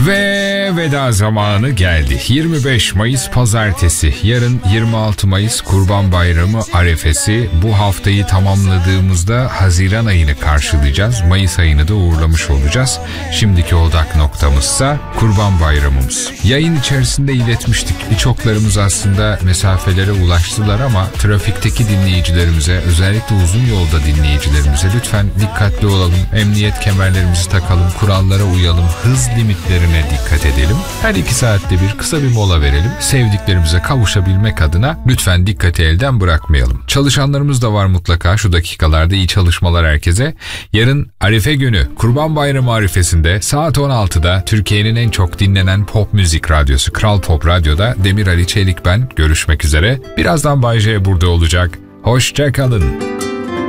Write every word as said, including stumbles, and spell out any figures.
Ve veda zamanı geldi. yirmi beş Mayıs Pazartesi. Yarın yirmi altı Mayıs Kurban Bayramı arefesi. Bu haftayı tamamladığımızda Haziran ayını karşılayacağız. Mayıs ayını da uğurlamış olacağız. Şimdiki odak noktamızsa Kurban Bayramımız. Yayın içerisinde iletmiştik. Birçoklarımız aslında mesafelere ulaştılar ama trafikteki dinleyicilerimize, özellikle uzun yolda dinleyicilerimize lütfen dikkatli olalım. Emniyet kemerlerimizi takalım, kurallara uyalım, hız limitlerine dikkat edelim. Her iki saatte bir kısa bir mola verelim. Sevdiklerimize kavuşabilmek adına lütfen dikkati elden bırakmayalım. Çalışanlarımız da var mutlaka şu dakikalarda. İyi çalışmalar herkese. Yarın Arife günü Kurban Bayramı arifesinde saat on altıda Türkiye'nin en çok dinlenen pop müzik radyosu Kral Pop Radyo'da Demir Ali Çelik ben. Görüşmek üzere. Birazdan Bay J burada olacak. Hoşça kalın.